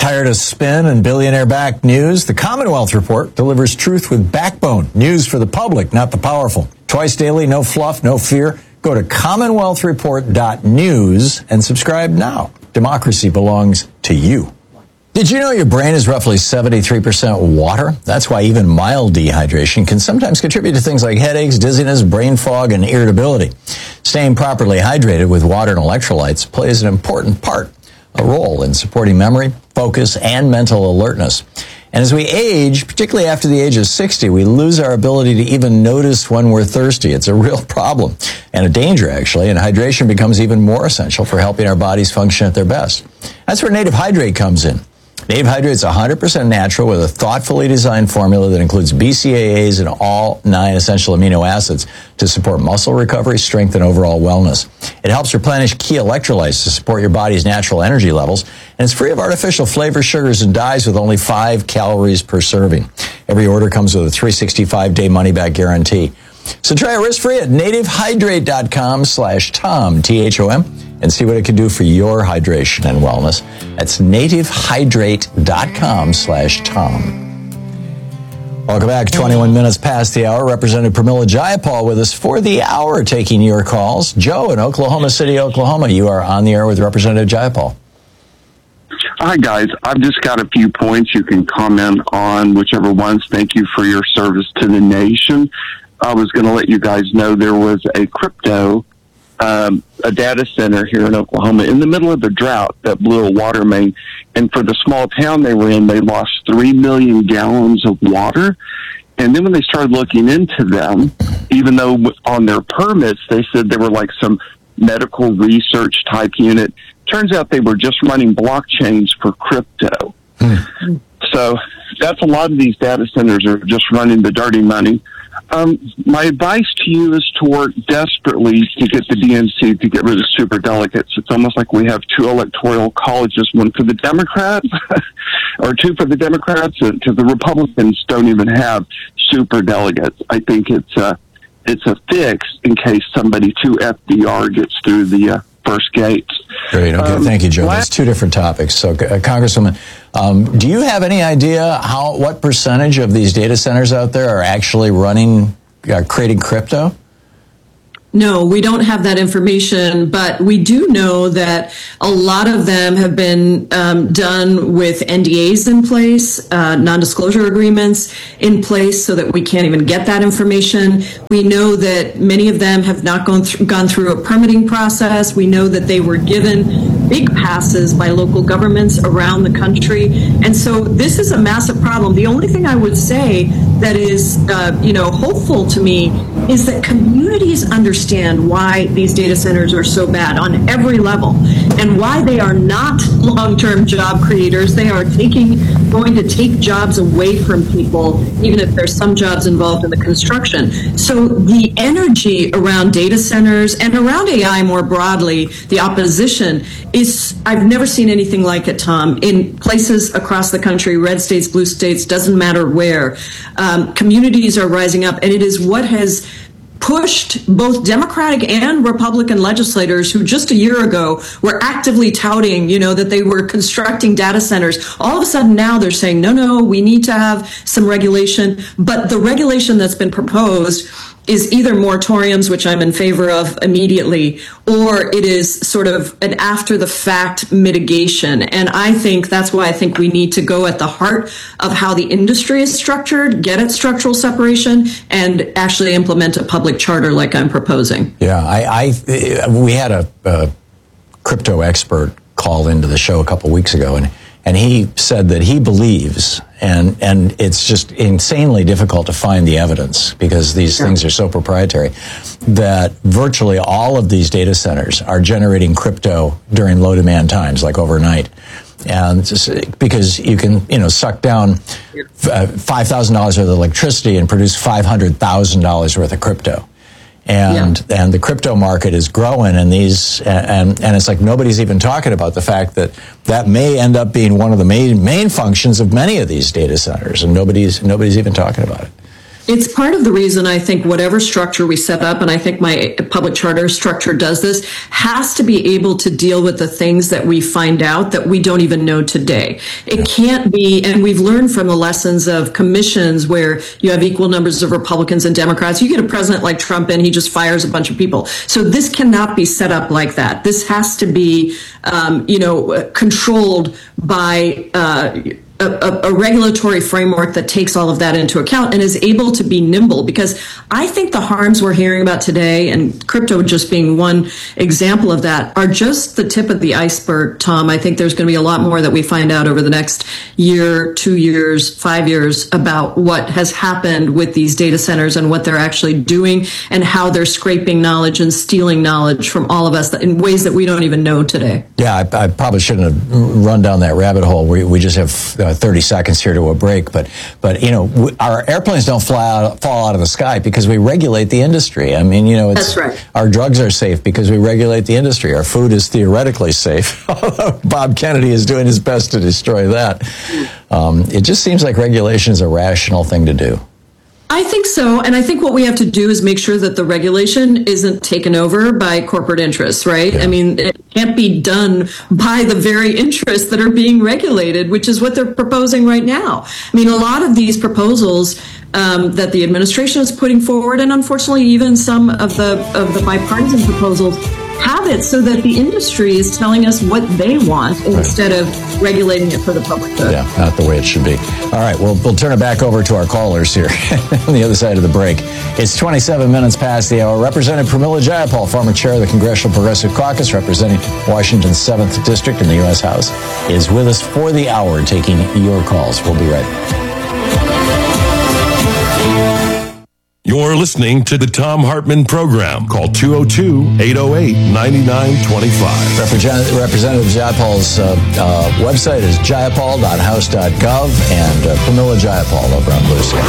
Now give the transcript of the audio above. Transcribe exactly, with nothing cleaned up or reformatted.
Tired of spin and billionaire-backed news? The Commonwealth Report delivers truth with backbone. News for the public, not the powerful. Twice daily, no fluff, no fear. Go to commonwealth report dot news and subscribe now. Democracy belongs to you. Did you know your brain is roughly seventy-three percent water? That's why even mild dehydration can sometimes contribute to things like headaches, dizziness, brain fog, and irritability. Staying properly hydrated with water and electrolytes plays an important part, a role in supporting memory, focus, and mental alertness. And as we age, particularly after the age of sixty, we lose our ability to even notice when we're thirsty. It's a real problem and a danger, actually, and hydration becomes even more essential for helping our bodies function at their best. That's where Native Hydrate comes in. Native Hydrate is one hundred percent natural with a thoughtfully designed formula that includes B C A As and all nine essential amino acids to support muscle recovery, strength, and overall wellness. It helps replenish key electrolytes to support your body's natural energy levels, and it's free of artificial flavors, sugars, and dyes with only five calories per serving. Every order comes with a three hundred sixty-five day money-back guarantee. So try it risk-free at native hydrate dot com slash Tom, T H O M, and see what it can do for your hydration and wellness. That's native hydrate dot com slash Tom. Welcome back. twenty-one minutes past the hour. Representative Pramila Jayapal with us for the hour, taking your calls. Joe in Oklahoma City, Oklahoma, you are on the air with Representative Jayapal. Hi, guys. I've just got a few points you can comment on, whichever ones. Thank you for your service to the nation. I was going to let you guys know there was a crypto, um, a data center here in Oklahoma in the middle of the drought that blew a water main. And for the small town they were in, they lost three million gallons of water. And then when they started looking into them, even though on their permits they said they were like some medical research type unit, turns out they were just running blockchains for crypto. Hmm. So that's a lot of these data centers are just running the dirty money. Um, my advice to you is to work desperately to get the D N C to get rid of superdelegates. It's almost like we have two electoral colleges, one for the Democrats or two for the Democrats, because the Republicans don't even have superdelegates. I think it's a, it's a fix in case somebody too F D R gets through the uh, first gates. Great. Okay. Um, Thank you, Joe. That's two different topics. So, uh, Congresswoman, um, do you have any idea how what percentage of these data centers out there are actually running, uh, creating crypto? No, we don't have that information, but we do know that a lot of them have been um, done with N D As in place, uh, non-disclosure agreements in place, so that we can't even get that information. We know that many of them have not gone, th- gone through a permitting process. We know that they were given big passes by local governments around the country. And so this is a massive problem. The only thing I would say that is, uh, you know, hopeful to me is that communities understand why these data centers are so bad on every level and why they are not long-term job creators. They are taking, going to take jobs away from people, even if there's some jobs involved in the construction. So the energy around data centers and around A I more broadly, the opposition is, I've never seen anything like it, Tom, in places across the country, red states, blue states, doesn't matter where. Um, communities are rising up, and it is what has pushed both Democratic and Republican legislators who just a year ago were actively touting, you know, that they were constructing data centers. All of a sudden now they're saying, no, no, we need to have some regulation. But the regulation that's been proposed is either moratoriums, which I'm in favor of immediately, or it is sort of an after-the-fact mitigation. And I think that's why I think we need to go at the heart of how the industry is structured, get its structural separation, and actually implement a public charter like I'm proposing. Yeah, I, I we had a, a crypto expert call into the show a couple weeks ago, and and he said that he believes, and and it's just insanely difficult to find the evidence because these sure. things are so proprietary, that virtually all of these data centers are generating crypto during low demand times, like overnight. And just because you can, you know, suck down five thousand dollars worth of electricity and produce five hundred thousand dollars worth of crypto. And yeah. and the crypto market is growing, and these and and it's like nobody's even talking about the fact that that may end up being one of the main main functions of many of these data centers, and nobody's nobody's even talking about it. It's part of the reason I think whatever structure we set up, and I think my public charter structure does this, has to be able to deal with the things that we find out that we don't even know today. It can't be, and we've learned from the lessons of commissions where you have equal numbers of Republicans and Democrats. You get a president like Trump and he just fires a bunch of people. So this cannot be set up like that. This has to be, um, you know, controlled by uh, A, a regulatory framework that takes all of that into account and is able to be nimble, because I think the harms we're hearing about today, and crypto just being one example of that, are just the tip of the iceberg, Tom. I think there's going to be a lot more that we find out over the next year, two years, five years about what has happened with these data centers and what they're actually doing and how they're scraping knowledge and stealing knowledge from all of us in ways that we don't even know today. Yeah, I, I probably shouldn't have run down that rabbit hole. We, we just have uh, thirty seconds here to a break, but but you know, w- our airplanes don't fly out, fall out of the sky because we regulate the industry. I mean, you know, it's, that's right. Our drugs are safe because we regulate the industry. Our food is theoretically safe, although Bob Kennedy is doing his best to destroy that. Um, it just seems like regulation is a rational thing to do. I think so. And I think what we have to do is make sure that the regulation isn't taken over by corporate interests, right? Yeah. I mean, it can't be done by the very interests that are being regulated, which is what they're proposing right now. I mean, a lot of these proposals um, that the administration is putting forward, and unfortunately even some of the of the bipartisan proposals, have it so that the industry is telling us what they want instead of regulating it for the public good. Yeah, not the way it should be. All right, well, we'll turn it back over to our callers here on the other side of the break. It's twenty-seven minutes past the hour. Representative Pramila Jayapal, former chair of the Congressional Progressive Caucus, representing Washington's seventh District in the U S House, is with us for the hour taking your calls. We'll be right back. You're listening to the Thom Hartmann Program. Call two oh two, eight oh eight, nine nine two five. Representative, Representative Jayapal's uh, uh, website is jayapal dot house dot gov, and uh, Pramila Jayapal over on Blue Sky.